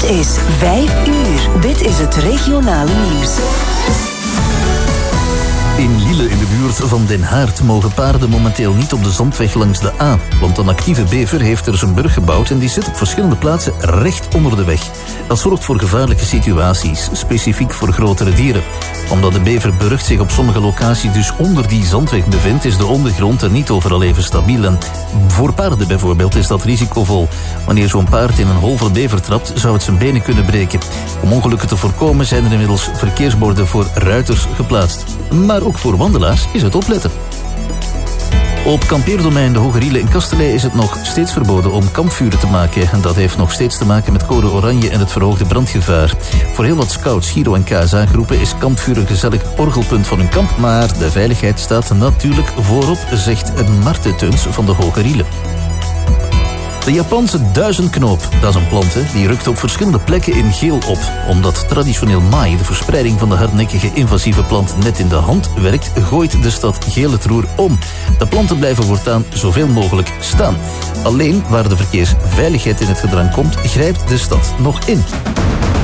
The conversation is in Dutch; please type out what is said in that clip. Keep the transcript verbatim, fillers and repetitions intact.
is vijf uur. Dit is het regionale nieuws. In Lille, in de buurt van Den Haard, mogen paarden momenteel niet op de zandweg langs de A. Want een actieve bever heeft er zijn burg gebouwd en die zit op verschillende plaatsen recht onder de weg. Dat zorgt voor gevaarlijke situaties, specifiek voor grotere dieren. Omdat de beverburcht zich op sommige locaties dus onder die zandweg bevindt, is de ondergrond er niet overal even stabiel. En voor paarden bijvoorbeeld is dat risicovol. Wanneer zo'n paard in een hol van bever trapt, zou het zijn benen kunnen breken. Om ongelukken te voorkomen zijn er inmiddels verkeersborden voor ruiters geplaatst. Maar ook voor wandelaars is het opletten. Op kampeerdomein de Hoge Riele in Kasteleij is het nog steeds verboden om kampvuren te maken. En dat heeft nog steeds te maken met code oranje en het verhoogde brandgevaar. Voor heel wat scouts, Giro en K S A-groepen is kampvuur een gezellig orgelpunt van hun kamp. Maar de veiligheid staat natuurlijk voorop, zegt Marten Teuns van de Hoge Riele. De Japanse duizendknoop, dat is een plant, hè, die rukt op verschillende plekken in geel op. Omdat traditioneel maai, de verspreiding van de hardnekkige invasieve plant, net in de hand werkt, gooit de stad geel het roer om. De planten blijven voortaan zoveel mogelijk staan. Alleen waar de verkeersveiligheid in het gedrang komt, grijpt de stad nog in.